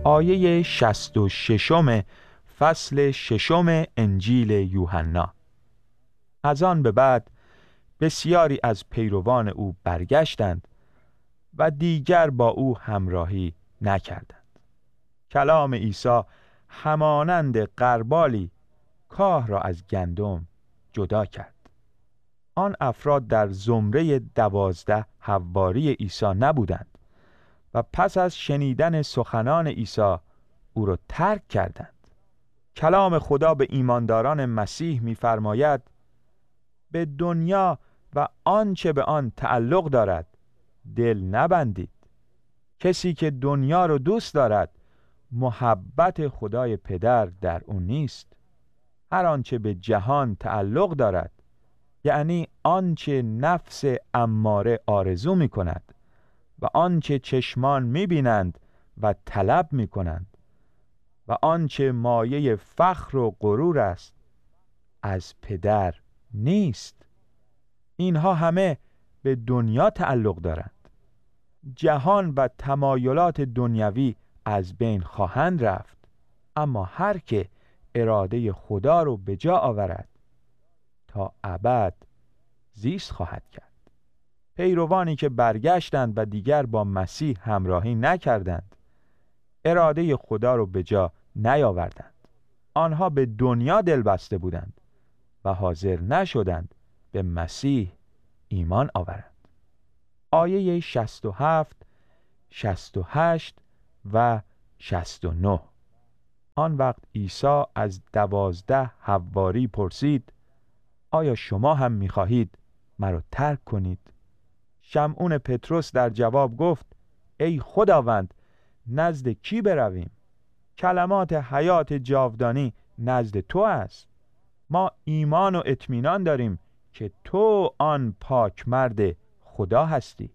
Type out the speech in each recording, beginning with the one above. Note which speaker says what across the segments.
Speaker 1: آیه 66 فصل 6 انجیل یوحنا. از آن به بعد بسیاری از پیروان او برگشتند و دیگر با او همراهی نکردند. کلام عیسی همانند غربالی کاه را از گندم جدا کرد. آن افراد در زمره 12 حواری عیسی نبودند و پس از شنیدن سخنان عیسی او را ترک کردند. کلام خدا به ایمانداران مسیح می‌فرماید به دنیا و آنچه به آن تعلق دارد دل نبندید. کسی که دنیا رو دوست دارد محبت خدای پدر در او نیست. هر آنچه به جهان تعلق دارد، یعنی آنچه نفس اماره آرزو می کند و آنچه چشمان می بینند و طلب می کنند و آنچه مایه فخر و غرور است، از پدر نیست. اینها همه به دنیا تعلق دارند. جهان و تمایلات دنیوی از بین خواهند رفت، اما هر که اراده خدا رو به جا آورد تا ابد زیست خواهد کرد. پیروانی که برگشتند و دیگر با مسیح همراهی نکردند، اراده خدا رو به جا نیاوردند. آنها به دنیا دل بسته بودند و حاضر نشدند به مسیح ایمان آورند. آیه 67، 68 و 69. آن وقت عیسی از 12 حواری پرسید: آیا شما هم می‌خواهید مرا ترک کنید؟ شمعون پطرس در جواب گفت: ای خداوند، نزد کی برویم؟ کلمات حیات جاودانی نزد تو است. ما ایمان و اطمینان داریم که تو آن پاک مرد خدا هستی.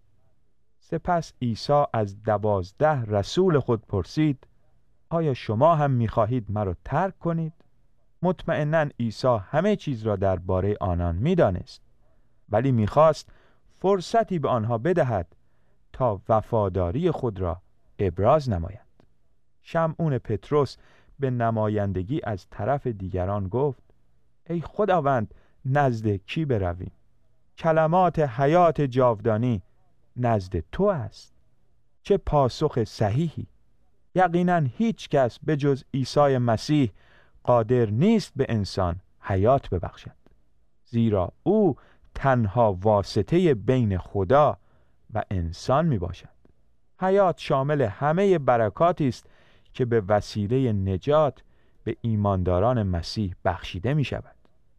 Speaker 1: سپس عیسی از 12 رسول خود پرسید: آیا شما هم می‌خواهید مرا ترک کنید؟ مطمئناً عیسی همه چیز را درباره آنان می‌دانست، ولی می‌خواست فرصتی به آنها بدهد تا وفاداری خود را ابراز نمایند. شمعون پطرس به نمایندگی از طرف دیگران گفت: ای خداوند، نزد کی برویم؟ کلمات حیات جاودانی نزد تو است. چه پاسخ صحیحی! یقیناً هیچ کس به جز عیسی مسیح قادر نیست به انسان حیات ببخشد، زیرا او تنها واسطه بین خدا و انسان می باشد. حیات شامل همه برکاتی است که به وسیله نجات به ایمانداران مسیح بخشیده می شود.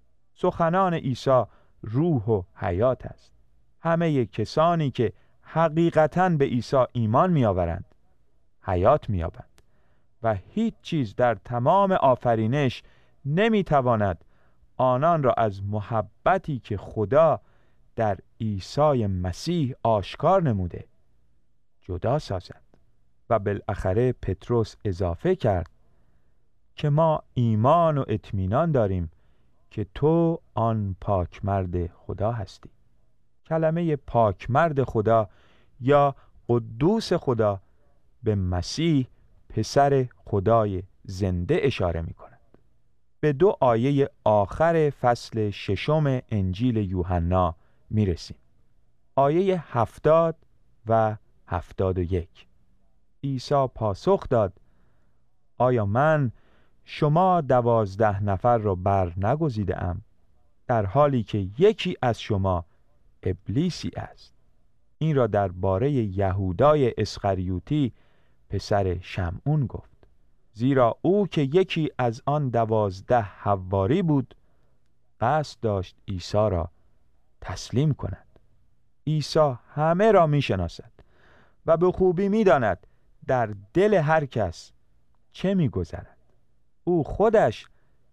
Speaker 1: سخنان عیسی روح و حیات است. همه کسانی که حقیقتاً به عیسی ایمان می آورند حیات می یابند و هیچ چیز در تمام آفرینش نمی تواند آنان را از محبتی که خدا در عیسی مسیح آشکار نموده جدا سازد. و بالاخره پطرس اضافه کرد که ما ایمان و اطمینان داریم که تو آن پاکمرد خدا هستی. کلمه پاکمرد خدا یا قدوس خدا به مسیح پسر خدای زنده اشاره می کند. به 2 آیه آخر فصل 6 انجیل یوحنا می رسیم. آیه 70 و 71. عیسی پاسخ داد: آیا من شما 12 نفر را بر نگزیده ام، در حالی که یکی از شما ابلیسی است؟ این را درباره یهودای اسخریوتی پسر شمعون گفت، زیرا او که یکی از آن 12 حواری بود قصد داشت عیسی را تسلیم کند. عیسی همه را می شناسد و به خوبی می داند در دل هر کس چه می گذرد. او خودش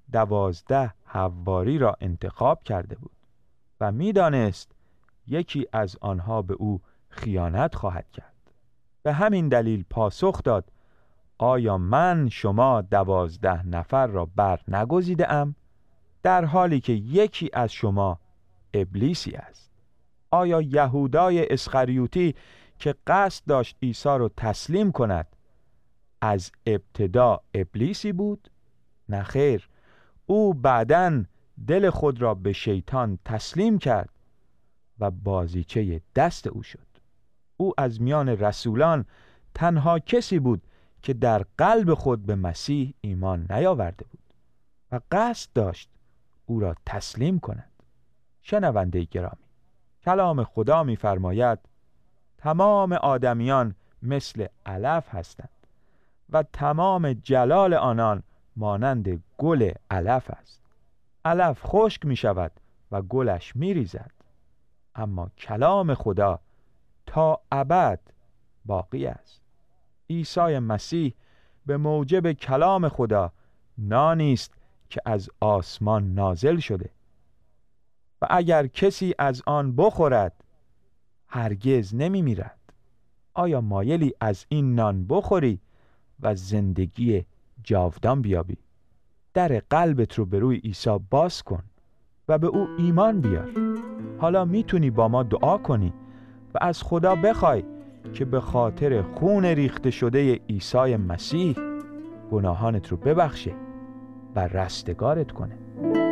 Speaker 1: 12 حواری را انتخاب کرده بود و می دانست یکی از آنها به او خیانت خواهد کرد. به همین دلیل پاسخ داد: آیا من شما 12 نفر را بر نگزیده ام، در حالی که یکی از شما ابلیسی است؟ آیا یهودای اسخریوتی که قصد داشت عیسی را تسلیم کند از ابتدا ابلیسی بود؟ نه خیر، او بعداً دل خود را به شیطان تسلیم کرد و بازیچه دست او شد. او از میان رسولان تنها کسی بود که در قلب خود به مسیح ایمان نیاورده بود و قصد داشت او را تسلیم کند. شنونده گرامی، کلام خدا می‌فرماید تمام آدمیان مثل علف هستند و تمام جلال آنان مانند گل علف است. علف خشک می شود و گلش می ریزد، اما کلام خدا تا ابد باقی است. عیسی مسیح به موجب کلام خدا نانی است که از آسمان نازل شده و اگر کسی از آن بخورد هرگز نمی میرد. آیا مایلی از این نان بخوری و زندگی جاودان بیابی؟ در قلبت رو به روی عیسی باز کن و به او ایمان بیار. حالا میتونی با ما دعا کنی و از خدا بخوای که به خاطر خون ریخته شده عیسی مسیح گناهانت رو ببخشه و رستگارت کنه.